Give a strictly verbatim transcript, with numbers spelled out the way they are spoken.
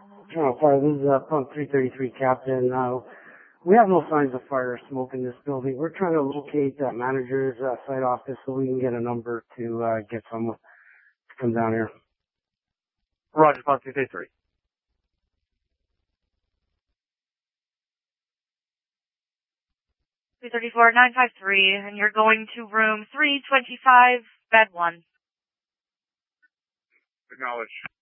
Channel Fire, this is uh, Pump three thirty-three, Captain. Uh, we have no signs of fire or smoke in this building. We're trying to locate that manager's uh, site office so we can get a number to uh, get someone to come down here. Roger, Pump three thirty-three. three thirty-four nine five three, and you're going to room three twenty-five, bed one. Acknowledge.